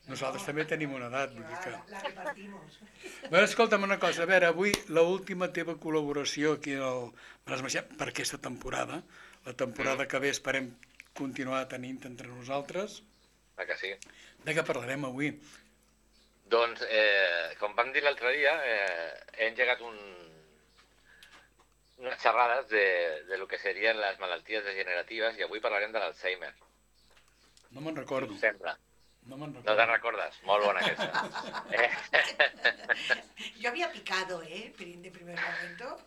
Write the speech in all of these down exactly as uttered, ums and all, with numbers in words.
Nosaltres també tenim una edat, vull dir que... La repartimos. Bé, escolta'm una cosa, a veure, avui l'última teva col·laboració aquí al Braç Macià per aquesta temporada, la temporada que ve esperem continuar tenint entre nosaltres. Ah, que sí? De què parlarem avui? Doncs, eh, com vam dir l'altre dia, eh, he engegat un, unes xerrades de, de lo que serien les malalties degeneratives i avui parlarem de l'Alzheimer. No me'n Què recordo. us sembla? No me'n No recordo. te'n recordes? Molt bona aquesta. Eh? Yo había picado, ¿eh? De primer momento.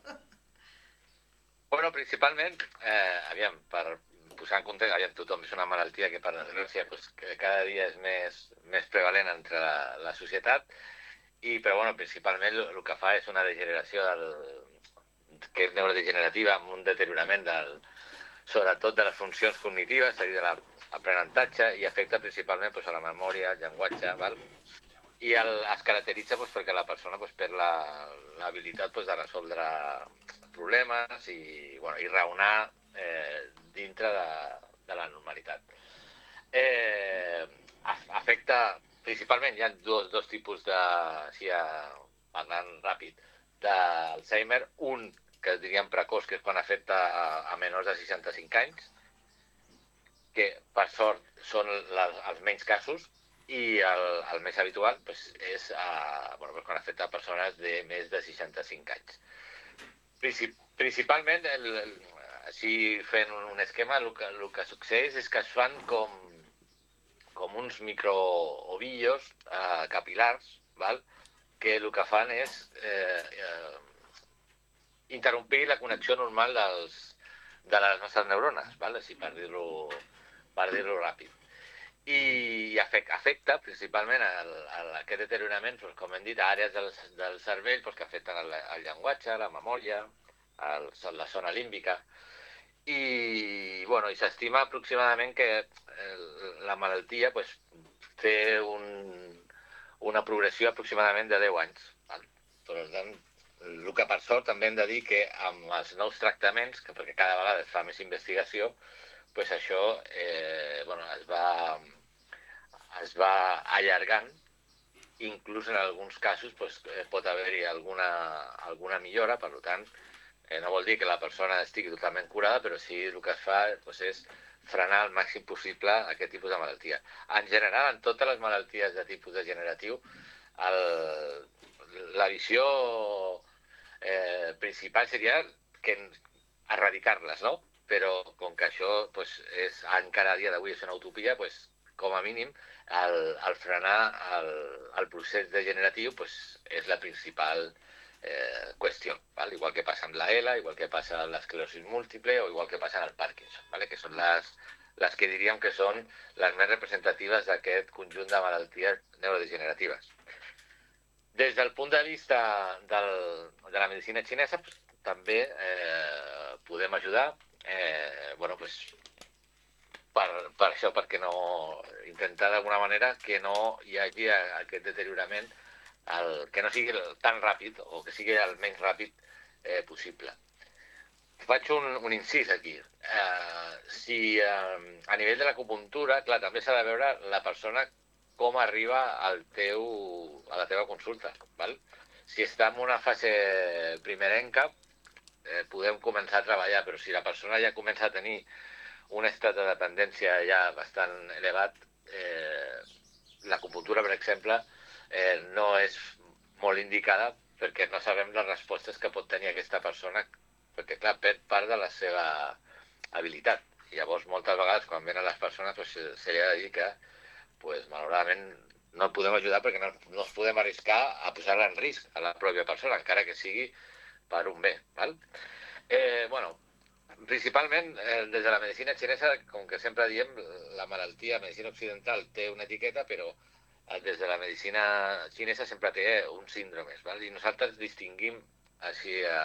Bueno, principalment, eh, aviam, per posar en context, aviam, tothom és una malaltia que per desgràcia pues, que cada dia és més, més prevalent entre la, la societat, i, però bueno, principalment el que fa és una degeneració del, que és neurodegenerativa amb un deteriorament del, sobretot de les funcions cognitives, és a dir, de l'aprenentatge, i afecta principalment pues, a la memòria, al llenguatge, val? I el, es caracteritza pues, perquè la persona pues, perd l'habilitat pues, de resoldre problemes i, bueno, i raonar eh, dintre de, de la normalitat. Eh, afecta principalment, hi ha dos, dos tipus de, així, parlant ràpid, d'Alzheimer. Un que diríem precoç, que és quan afecta a, a menors de seixanta-cinc anys, que per sort són la, els menys casos, i el, el més habitual pues, és uh, bueno, pues, quan afecta a persones de més de seixanta-cinc anys. Princip principalment, el, el, així fent un, un esquema, el que, el que succeeix és que es fan com, com uns microovillos uh, capilars, val? Que el que fan és eh, eh, interrompir la connexió normal dels, de les nostres neurones, val? Així per dir-ho per dir-ho ràpid. I afecta principalment el, el, aquest deteriorament, doncs, com hem dit, a àrees del, del cervell doncs, que afecten el, el llenguatge, la memòria, el, la zona límbica, i, bueno, i s'estima aproximadament que el, la malaltia doncs, té un, una progressió aproximadament de deu anys. Val? Per tant, el que per sort també hem de dir que amb els nous tractaments, que perquè cada vegada es fa més investigació, pues això eh, bueno, es va es va allargant, inclús en alguns casos pues, pot haver-hi alguna, alguna millora, per tant, eh, no vol dir que la persona estigui totalment curada, però sí el que es fa pues, és frenar al màxim possible aquest tipus de malaltia. En general, en totes les malalties de tipus degeneratiu, el, la visió eh, principal seria que erradicar-les, no? Però com que això pues, és, encara a dia d'avui és una utopia, pues, com a mínim, el, el frenar el, el procés degeneratiu pues, és la principal eh, qüestió, val? Igual que passa amb la ELA, igual que passa amb l'esclerosi múltiple o igual que passa amb el Parkinson, ¿vale? Que són les, les que diríem que són les més representatives d'aquest conjunt de malalties neurodegeneratives. Des del punt de vista del, de la medicina xinesa, pues, també eh, podem ajudar eh, bueno, pues, per, per això, perquè no intentar d'alguna manera que no hi hagi aquest deteriorament, el, que no sigui tan ràpid o que sigui el menys ràpid eh, possible. Faig un, un incís aquí. Eh, si eh, a nivell de l'acupuntura, clar, també s'ha de veure la persona com arriba al teu, a la teva consulta, val? Si està en una fase primerenca, eh, podem començar a treballar, però si la persona ja comença a tenir un estat de dependència ja bastant elevat, eh, l'acupuntura, per exemple, eh, no és molt indicada perquè no sabem les respostes que pot tenir aquesta persona, perquè, clar, perd part de la seva habilitat. I llavors, moltes vegades, quan venen les persones, pues, se li ha de dir que, pues, malauradament, no el podem ajudar perquè no, no es podem arriscar a posar-la en risc a la pròpia persona, encara que sigui per un bé, val? Eh, bueno, principalment, eh, des de la medicina xinesa, com que sempre diem, la malaltia, la medicina occidental té una etiqueta, però eh, des de la medicina xinesa sempre té uns síndromes, val? I nosaltres distinguim així a,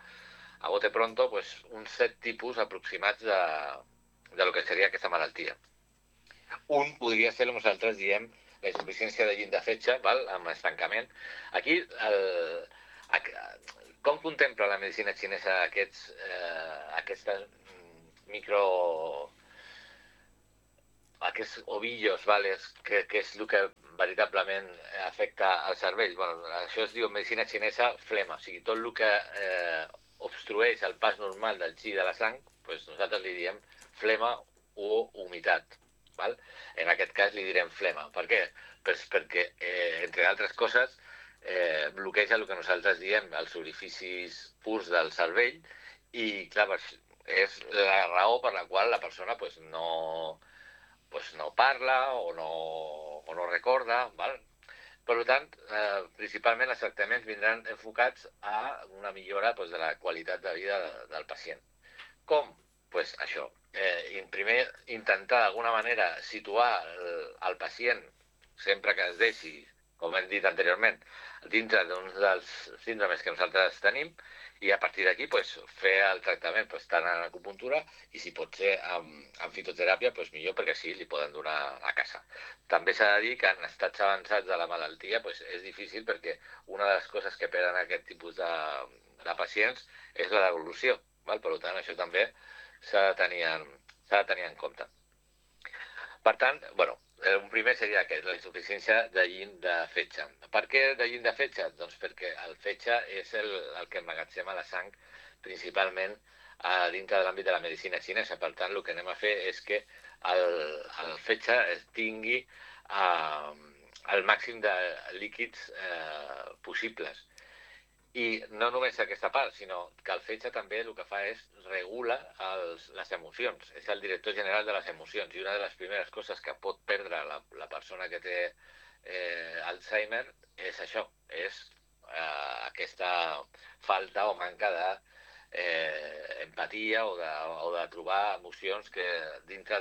a bote pronto pues, uns set tipus aproximats de, de lo que seria aquesta malaltia. Un podria ser el que nosaltres diem la insuficiència de llit de fetge, val? Amb estancament. Aquí, el, com contempla la medicina xinesa aquests, eh, aquestes micro... aquests ovillos, vale? que, que és el que veritablement afecta al cervell? Bueno, això es diu en medicina xinesa flema, o sigui, tot el que eh, obstrueix el pas normal del qi de la sang, doncs nosaltres li diem flema o humitat. Val? En aquest cas li direm flema. Per què? Pues perquè, eh, entre altres coses, eh, bloqueja el que nosaltres diem els orificis purs del cervell i, clar, és la raó per la qual la persona pues, no, pues, no parla o no, o no recorda, val? Per tant, eh, principalment els tractaments vindran enfocats a una millora pues, de la qualitat de vida de, del pacient. Com? Pues això, eh, primer intentar d'alguna manera situar el, el pacient, sempre que es deixi, com hem dit anteriorment, dintre d'un dels síndromes que nosaltres tenim, i a partir d'aquí pues, fer el tractament pues, tant en acupuntura i si pot ser amb, amb fitoteràpia pues, millor perquè sí, li poden donar a casa. També s'ha de dir que en estats avançats de la malaltia pues, és difícil perquè una de les coses que perden aquest tipus de, de pacients és la devolució. Val? Per tant, això també s'ha de tenir en, s'ha de tenir en compte. Per tant, bueno, un primer seria aquest, la insuficiència de llin de fetge. Per què de llin de fetge? Doncs perquè el fetge és el, el que emmagatzema la sang principalment a dintre de l'àmbit de la medicina xinesa. Per tant, el que anem a fer és que el, el fetge tingui eh, el màxim de líquids eh, possibles. I no només aquesta part, sinó que el fetge també el que fa és regula els, les emocions. És el director general de les emocions. I una de les primeres coses que pot perdre la, la persona que té eh, Alzheimer és això, és eh, aquesta falta o manca de eh, empatia o de, o de trobar emocions que dintre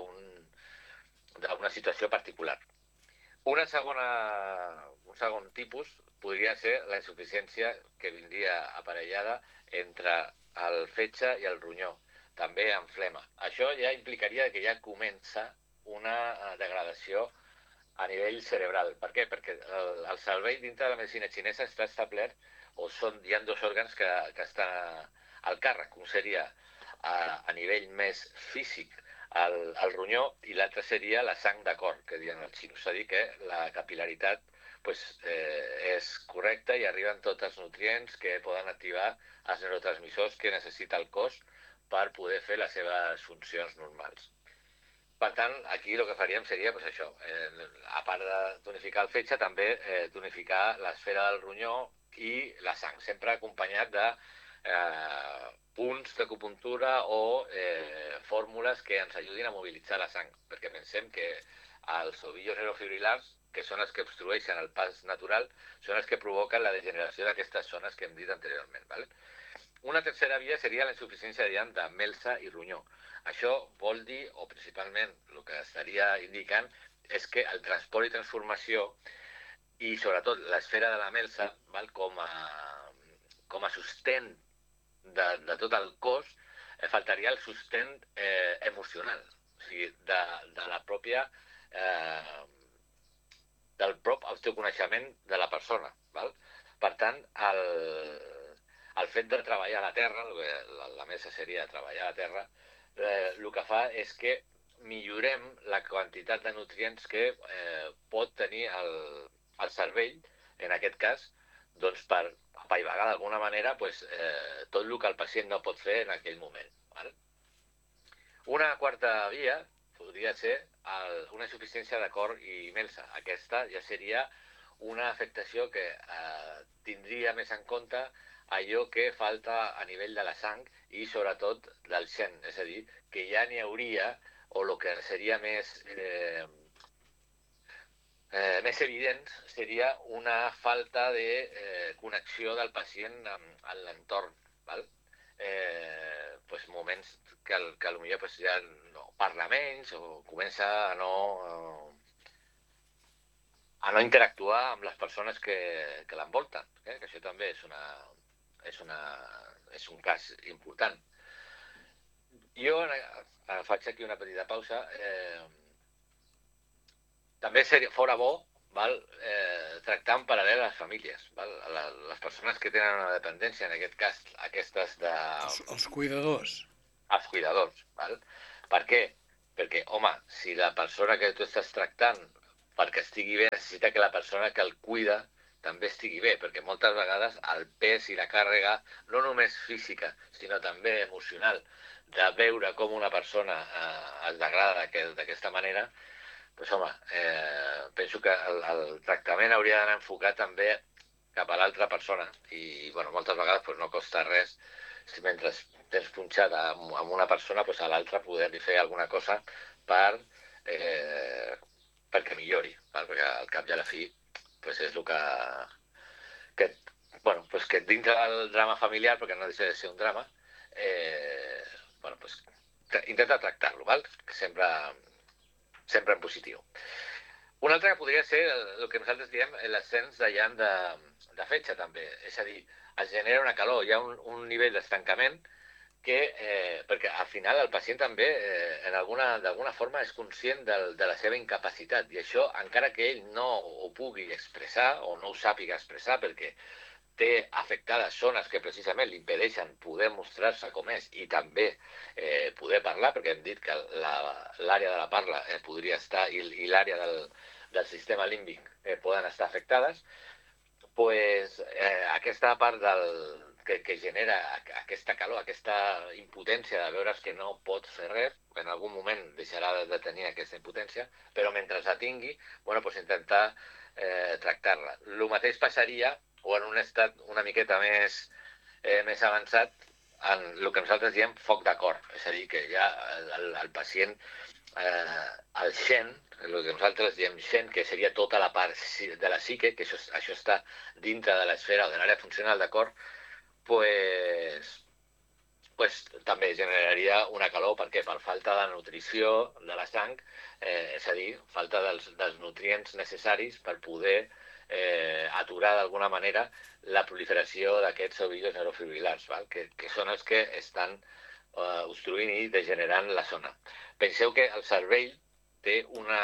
d'una situació particular. Una segona, un segon tipus podria ser la insuficiència que vindria aparellada entre el fetge i el ronyó, també amb flema. Això ja implicaria que ja comença una degradació a nivell cerebral. Per què? Perquè el, el cervell dintre de la medicina xinesa està establert, o són, hi ha dos òrgans que, que estan al càrrec. Un seria a, a nivell més físic, el, el ronyó, i l'altre seria la sang de cor, que diuen els xinos. És a dir, que la capilaritat pues, eh, és correcta i arriben tots els nutrients que poden activar els neurotransmissors que necessita el cos per poder fer les seves funcions normals. Per tant, aquí el que faríem seria pues, això, eh, a part de tonificar el fetge, també eh, tonificar l'esfera del ronyó i la sang, sempre acompanyat de eh, punts d'acupuntura o eh, fórmules que ens ajudin a mobilitzar la sang, perquè pensem que els ovillos neurofibrilars, que són els que obstrueixen el pas natural, són els que provoquen la degeneració d'aquestes zones que hem dit anteriorment. ¿Vale? Una tercera via seria la insuficiència de melsa i ronyó. Això vol dir, o principalment el que estaria indicant, és que el transport i transformació i sobretot l'esfera de la melsa, val, com, a, com a sostén de, de tot el cos, eh, faltaria el sostén eh, emocional, o sigui, de, de la pròpia... Eh, del prop autoconeixement de la persona. Val? Per tant, el, el fet de treballar a la terra, la, la mesa seria treballar a la terra, eh, el que fa és que millorem la quantitat de nutrients que eh, pot tenir el, el cervell, en aquest cas, doncs per apaivagar d'alguna manera pues, eh, tot el que el pacient no pot fer en aquell moment. Val? Una quarta via podria ser el, una insuficiència de cor i melsa. Aquesta ja seria una afectació que eh, tindria més en compte allò que falta a nivell de la sang i sobretot del shen, és a dir, que ja n'hi hauria, o el que seria més, eh, eh, més evident seria una falta de eh, connexió del pacient amb, amb l'entorn. Val? Eh, pues moments que, el, que potser pues, ja no parla menys o comença a no, a no interactuar amb les persones que, que l'envolten, eh? Que això també és, una, és, una, és un cas important. Jo eh, faig aquí una petita pausa. Eh, també seria, fora bo val, eh, tractar en paral·lel a les famílies. Val? La, les persones que tenen una dependència, en aquest cas, aquestes de... Els, els cuidadors. Els cuidadors. Val? Per què? Perquè, home, si la persona que tu estàs tractant perquè estigui bé necessita que la persona que el cuida també estigui bé, perquè moltes vegades el pes i la càrrega, no només física, sinó també emocional, de veure com una persona eh, es degrada d'aquesta manera, doncs home, eh, penso que el, el tractament hauria d'anar enfocat també cap a l'altra persona i bueno, moltes vegades doncs, no costa res si mentre tens punxat amb, amb una persona doncs, a l'altra poder-li fer alguna cosa per, eh, perquè millori, val? Perquè al cap i a la fi pues és el que, que, bueno, pues que dintre del drama familiar, perquè no deixa de ser un drama, eh, bueno, pues, intenta tractar-lo, val? Sempre, sempre en positiu. Un altre que podria ser el, el que nosaltres diem l'ascens de llamp de, de fetge, també. És a dir, es genera una calor, hi ha un, un nivell d'estancament que, eh, perquè al final el pacient també eh, en alguna, d'alguna forma és conscient del, de la seva incapacitat i això, encara que ell no ho pugui expressar o no ho sàpiga expressar perquè té afectades zones que precisament li impedeixen poder mostrar-se com és i també eh, poder parlar, perquè hem dit que l'àrea de la parla eh, podria estar i, i l'àrea del, del sistema límbic eh, poden estar afectades, pues, eh, aquesta part del, que, que genera aquesta calor, aquesta impotència de veure's que no pot fer res, en algun moment deixarà de tenir aquesta impotència, però mentre la tingui, bueno, pues intentar eh, tractar-la. El mateix passaria, o en un estat una miqueta més, eh, més avançat, en el que nosaltres diem foc de cor, és a dir, que ja el, el pacient, eh, el xen, el que nosaltres diem xen, que seria tota la part de la psique, que això, això està dintre de l'esfera o de l'àrea funcional de cor, pues, pues, també generaria una calor, perquè per falta de nutrició de la sang, eh, és a dir, falta dels, dels nutrients necessaris per poder eh, aturar d'alguna manera la proliferació d'aquests ovillos neurofibrilars, val? Que, que són els que estan eh, obstruint i degenerant la zona. Penseu que el cervell té una,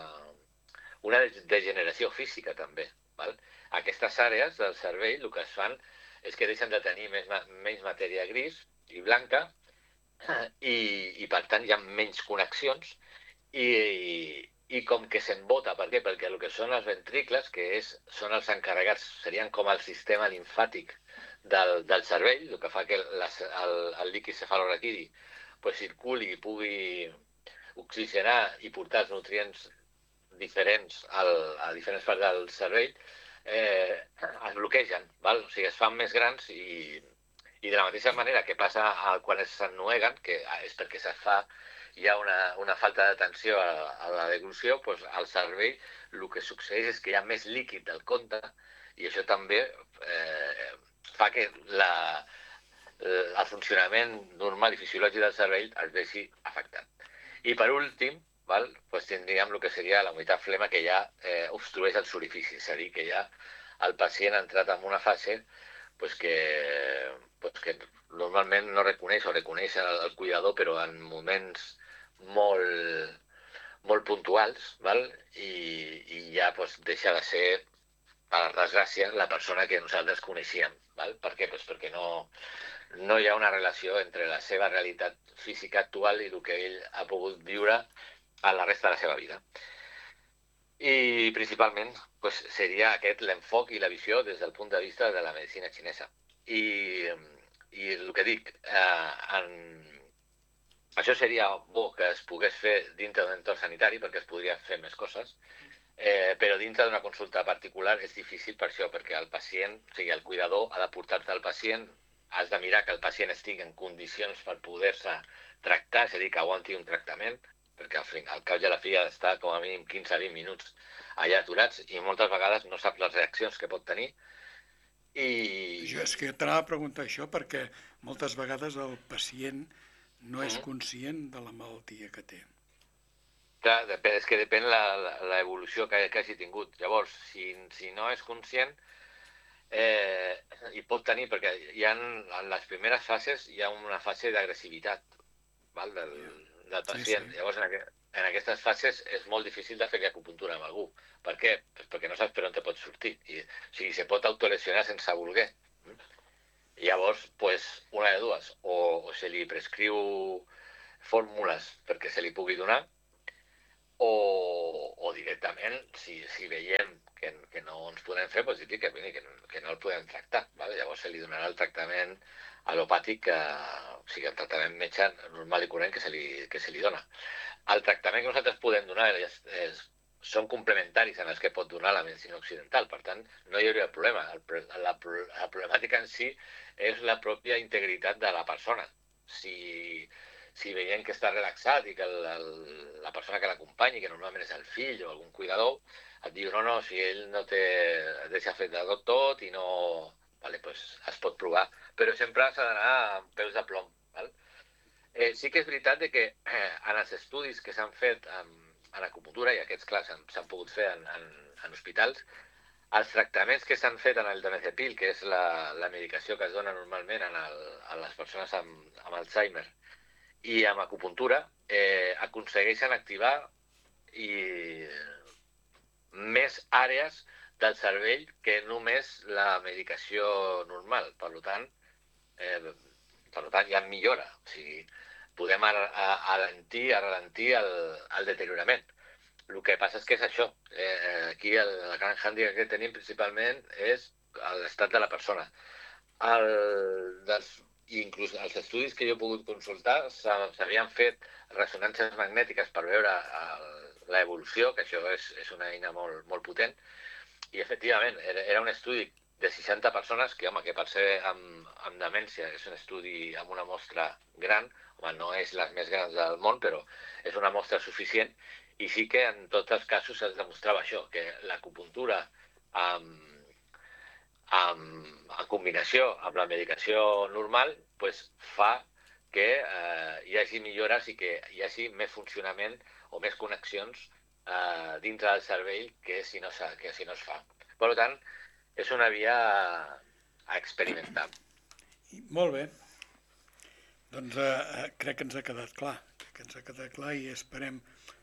una degeneració física també. Val? Aquestes àrees del cervell el que es fan és que deixen de tenir més, menys matèria gris i blanca i, i per tant hi ha menys connexions i, i, i com que s'embota. Per què? Perquè el que són els ventricles, que és, són els encarregats, serien com el sistema limfàtic del, del cervell, el que fa que les, el, el líquid cefalorraquidi pues, circuli i pugui oxigenar i portar els nutrients diferents al, a diferents parts del cervell, eh, es bloquegen, val? O sigui, es fan més grans i, i de la mateixa manera que passa a, quan s'ennueguen, que és perquè se fa, hi ha una, una falta d'atenció a, a la deglució, doncs al cervell el que succeeix és que hi ha més líquid del compte i això també eh, fa que la, el funcionament normal i fisiològic del cervell es vegi afectat. I per últim, val? Pues tindríem el que seria la humitat flema que ja eh, obstrueix els orificis, és a dir, que ja el pacient ha entrat en una fase pues, que, pues, que normalment no reconeix o reconeix el, el cuidador, però en moments molt, molt puntuals, val? I, i ja pues, deixa de ser, per desgràcia, la persona que nosaltres coneixíem. Val? Per què? Pues perquè no, no hi ha una relació entre la seva realitat física actual i el que ell ha pogut viure a la resta de la seva vida. I principalment pues, seria aquest l'enfoc i la visió des del punt de vista de la medicina xinesa. I, i el que dic, eh, en... això seria bo que es pogués fer dintre d'un entorn sanitari perquè es podria fer més coses, eh, però dintre d'una consulta particular és difícil per això, perquè el pacient, o sigui, el cuidador ha de portar-te al pacient, has de mirar que el pacient estigui en condicions per poder-se tractar, és a dir, que aguanti un tractament, perquè al, fin, al cap i a la fi ha d'estar com a mínim quinze a vint minuts allà aturats i moltes vegades no sap les reaccions que pot tenir. I... Jo és que t'anava a preguntar això perquè moltes vegades el pacient no és conscient de la malaltia que té. Clar, depèn, és que depèn l'evolució que, que hagi tingut. Llavors, si, si no és conscient, eh, hi pot tenir, perquè hi ha, en les primeres fases hi ha una fase d'agressivitat del, del pacient. Sí, sí. Llavors, en, aquest, en aquestes fases és molt difícil de fer acupuntura amb algú. Per què? Pues perquè no saps per on te pot sortir. I, o sigui, se pot autolesionar sense voler. I llavors, pues, una de dues, o, o se li prescriu fórmules perquè se li pugui donar, o, o directament, si, si veiem que, que no ens podem fer, doncs dir que, que, que no el podem tractar. Vale? Llavors se li donarà el tractament alopàtic, que, o sigui, el tractament metge normal i corrent que se li, que se li dona. El tractament que nosaltres podem donar és, és, són complementaris en els que pot donar la medicina occidental, per tant, no hi hauria problema. El, la, la problemàtica en si és la pròpia integritat de la persona. Si, si veiem que està relaxat i que el, el, la persona que l'acompanyi, que normalment és el fill o algun cuidador, et diu, no, no, si ell no té, deixa fet de tot i no... Vale, pues es pot provar, però sempre s'ha d'anar amb peus de plom. Val? Eh, sí que és veritat de que eh, en els estudis que s'han fet en, en acupuntura, i aquests, clar, s'han pogut fer en, en, en hospitals, els tractaments que s'han fet en el Donepezil, que és la, la medicació que es dona normalment en el, a les persones amb, amb Alzheimer, i amb acupuntura, eh, aconsegueixen activar i més àrees del cervell que només la medicació normal. Per tant, eh, per tant ja millora. O sigui, podem alentir, alentir el, el deteriorament. El que passa és que és això. Eh, aquí el, el gran hàndicap que tenim principalment és l'estat de la persona. El, dels, inclús els estudis que jo he pogut consultar s'havien fet ressonàncies magnètiques per veure l'evolució, que això és, és una eina molt, molt potent, i efectivament era, era un estudi de seixanta persones que, home, que per ser amb, amb demència és un estudi amb una mostra gran, home, no és les més grans del món, però és una mostra suficient, i sí que en tots els casos es demostrava això, que l'acupuntura amb amb, en combinació amb la medicació normal, pues, fa que eh, hi hagi millores i que hi hagi més funcionament o més connexions eh, dintre del cervell que si, no, que si no es fa. Per tant, és una via a experimentar. Molt bé. Doncs eh, crec que ens ha quedat clar. Crec que ens ha quedat clar i esperem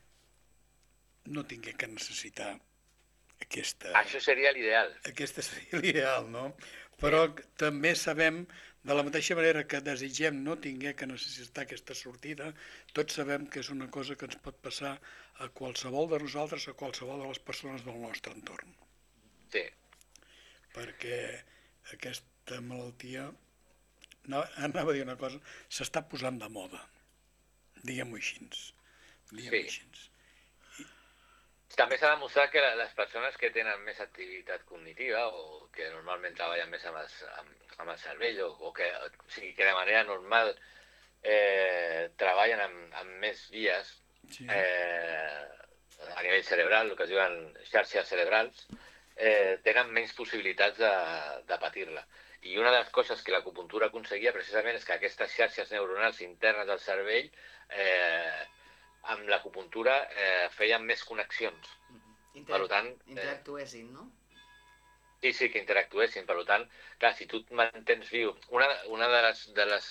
no tinguem que necessitar aquesta... Això seria l'ideal. Aquesta seria l'ideal, no? Però sí. També sabem, de la mateixa manera que desitgem no tinguer que necessitar aquesta sortida, tots sabem que és una cosa que ens pot passar a qualsevol de nosaltres, a qualsevol de les persones del nostre entorn. Sí. Perquè aquesta malaltia, anava a dir una cosa, s'està posant de moda, diguem-ho així. Diguem-ho sí. així. També s'ha demostrat que les persones que tenen més activitat cognitiva o que normalment treballen més amb, els, amb, amb el cervell o, o, que, o sigui, que de manera normal eh, treballen amb, amb més vies sí. eh, a nivell cerebral, el que es diuen xarxes cerebrals, eh, tenen menys possibilitats de, de patir-la. I una de les coses que l'acupuntura aconseguia precisament és que aquestes xarxes neuronals internes del cervell eh, amb l'acupuntura eh, feien més connexions. Inter per tant, interactuessin, no? Sí, sí, que interactuessin. Per tant, clar, si tu et mantens viu... Una, una de les, de les,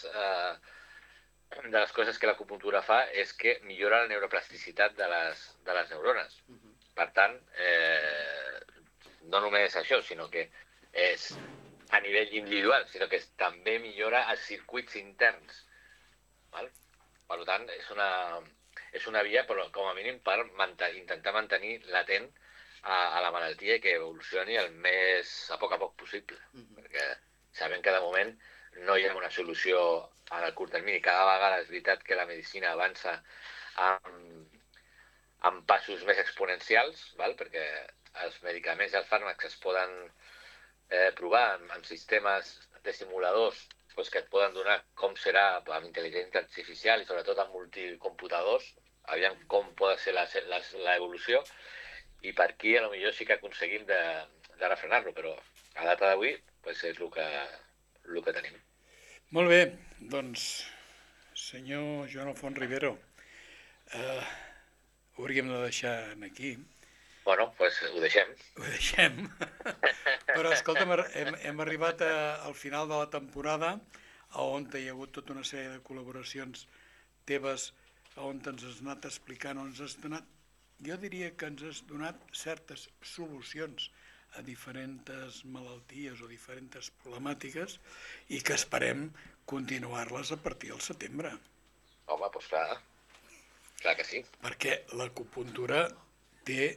eh, de les coses que l'acupuntura fa és que millora la neuroplasticitat de les, de les neurones. Uh -huh. Per tant, eh, no només això, sinó que és a nivell individual, sinó que també millora els circuits interns. Val? Per tant, és una... és una via, però com a mínim, per mantenir, intentar mantenir latent a, a la malaltia i que evolucioni el més a poc a poc possible. Mm-hmm. Perquè sabem que de moment no hi ha una solució a curt termini. Cada vegada és veritat que la medicina avança amb, amb passos més exponencials, val? Perquè els medicaments i els fàrmacs es poden eh, provar amb, amb sistemes de simuladors pues, que et poden donar com serà amb intel·ligència artificial i sobretot amb multicomputadors, aviam com pot ser l'evolució, i per aquí potser sí que aconseguim de, de refrenar-lo, però a data d'avui pues, és el que, el que tenim. Molt bé, doncs, senyor Joan Alfons Rivero, eh, ho hauríem de deixar aquí. Bueno, doncs pues ho deixem. Ho deixem. Però, escolta'm, hem, hem arribat a, al final de la temporada, on hi ha hagut tota una sèrie de col·laboracions teves, on ens has anat explicant, on ens has donat, jo diria que ens has donat certes solucions a diferents malalties o diferents problemàtiques i que esperem continuar-les a partir del setembre. Home, doncs clar. clar que sí. Perquè l'acupuntura té,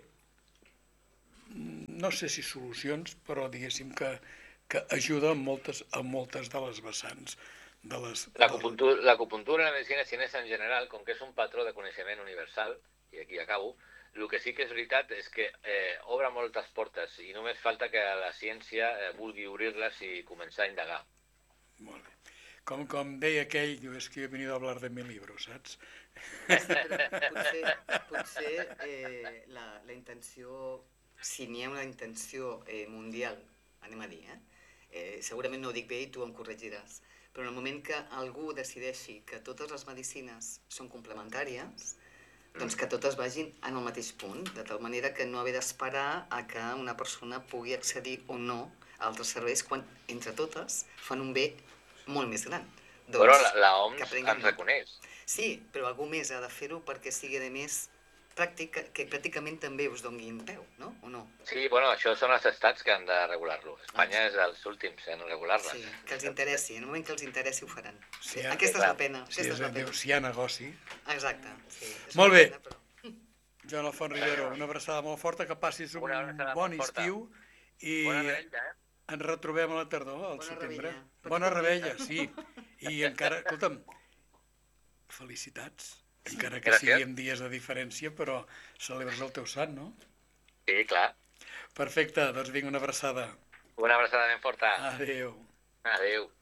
no sé si solucions, però diguéssim que, que ajuda en moltes, en moltes de les vessants. De les, L'acupuntura, l'acupuntura i la medicina xinesa en general, com que és un patró de coneixement universal, i aquí acabo, el que sí que és veritat és que eh, obre moltes portes i només falta que la ciència eh, vulgui obrir-les i començar a indagar. Molt bé. Com, com deia aquell, jo és que he venido a hablar de mi libro, saps? Sí, però potser, potser eh, la, la intenció, si n'hi ha una intenció eh, mundial, anem a dir, eh? eh, segurament no ho dic bé i tu em corregiràs, però en el moment que algú decideixi que totes les medicines són complementàries, doncs que totes vagin en el mateix punt, de tal manera que no haver d'esperar a que una persona pugui accedir o no a altres serveis quan entre totes fan un bé molt més gran. Doncs, però la, la O M que S aprenguem ens molt. reconeix. Sí, però algú més ha de fer-ho perquè sigui de més pràctica, que pràcticament també us donguin peu, no? O no? Sí, bueno, això són els estats que han de regular-lo. Espanya Ah, és dels últims en regular-les. Sí, que els interessi, en el moment que els interessi ho faran. Sí, ja- Aquesta és la pena, Si, aquesta és, és la diu, pena. si hi ha negoci. Exacte. Sí, és Molt una bé. pena, però... Joan Alfons Rivero, una abraçada molt forta, que passis un Una abraçada bon molt forta. estiu i Bona revetlla, eh? ens retrobem a la tardor, al Bona setembre. rebella. Però Bona tu també. rebella, sí. I encara, escolta'm, felicitats. Encara que Gràcies. sigui amb dies de diferència, però celebres el teu sant, no? Sí, clar. Perfecte, doncs vinga, una abraçada. Una abraçada ben forta. Adéu. Adéu.